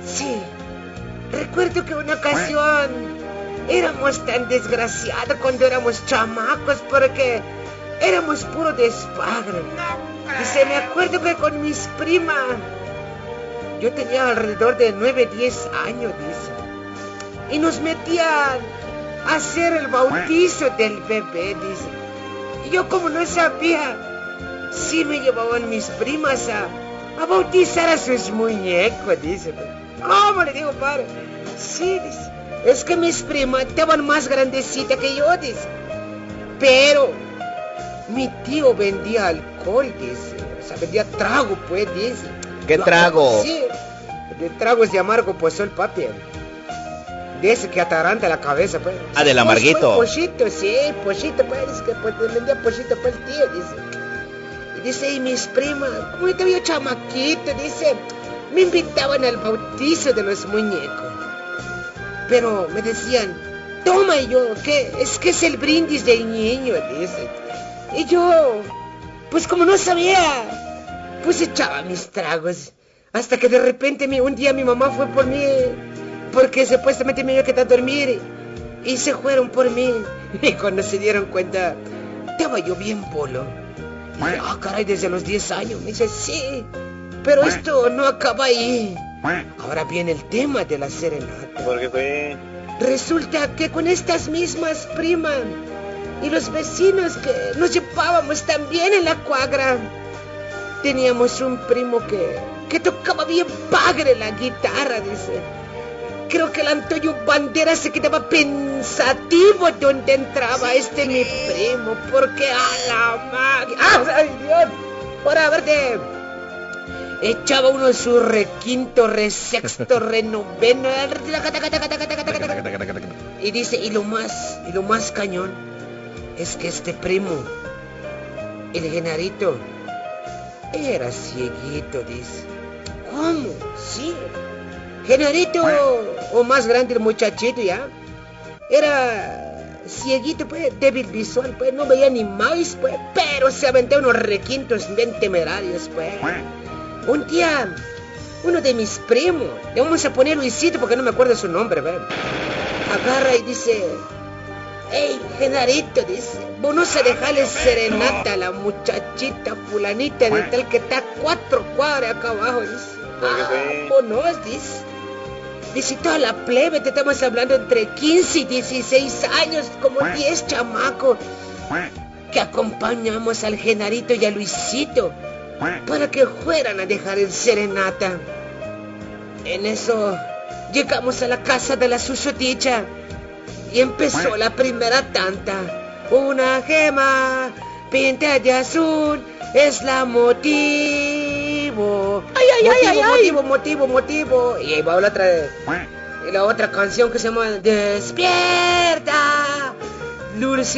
Sí, recuerdo que una ocasión éramos tan desgraciados cuando éramos chamacos porque éramos puro despadre. Dice, me acuerdo que con mis primas, yo tenía alrededor de 9, 10 años, dice, y nos metían a hacer el bautizo del bebé, dice. Y yo como no sabía, sí me llevaban mis primas a bautizar a sus muñecos, dice. ¿Cómo? Le digo, padre. Sí, dice, es que mis primas estaban más grandecitas que yo, dice. Pero mi tío vendía alcohol, dice. O sea, vendía trago, pues, dice. ¿Qué trago? Sí, de tragos de amargo, pues, el papi. De ese que ataranta la cabeza, pues. Ah, del amarguito. Pues, pollito, sí, pollito, pues, que pues, vendía pollito, pues, el tío, dice. Y dice, y mis primas, como yo todavía chamaquito, dice, me invitaban al bautizo de los muñecos. Pero me decían, toma, y yo, ¿qué? Es que es el brindis del niño, dice. Y yo, pues como no sabía, pues echaba mis tragos. Hasta que de repente un día mi mamá fue por mí, porque supuestamente me iba a quedar a dormir. Y se fueron por mí. Y cuando se dieron cuenta, estaba yo bien polo. Y dije, caray, desde los 10 años. Me dice, sí, pero esto no acaba ahí. Ahora viene el tema de la serenata. ¿Por qué fue? Resulta que con estas mismas primas y los vecinos que nos llevábamos también en la cuadra, teníamos un primo que tocaba bien padre la guitarra, dice. Creo que el Antonio Bandera se quedaba pensativo donde entraba mi primo, porque a la magia, ¡ay, Dios! Ahora, a ver, echaba uno su requinto, resexto, renoveno, y dice, y lo más cañón es que este primo, el Genarito, era cieguito, dice. ¿Cómo? Sí. Genarito, o más grande el muchachito ya, era cieguito, pues, débil visual, pues, no veía ni más, pues, pero se aventó unos requintos bien temerarios, pues. Un día, uno de mis primos, le vamos a poner Luisito porque no me acuerdo su nombre, ¿verdad? Agarra y dice, hey, Genarito, dice, vos no se dejale serenata a la muchachita fulanita de tal que está 4 cuadras acá abajo, dice. Vos no, dice. Dice, toda la plebe, te estamos hablando entre 15 y 16 años, como 10 chamacos, que acompañamos al Genarito y a Luisito para que fueran a dejar el serenata. En eso llegamos a la casa de la susodicha y empezó la primera tanta. Una gema pinta de azul es la motivo. Motivo. Y ahí va la otra, y la otra canción que se llama Despierta, Dulce